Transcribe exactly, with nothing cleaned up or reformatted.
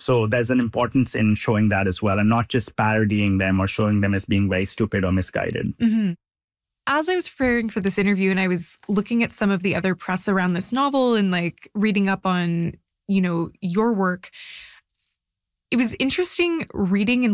So there's an importance in showing that as well, and not just parodying them or showing them as being very stupid or misguided. Mm-hmm. As I was preparing for this interview and I was looking at some of the other press around this novel and like reading up on, you know, your work, it was interesting reading and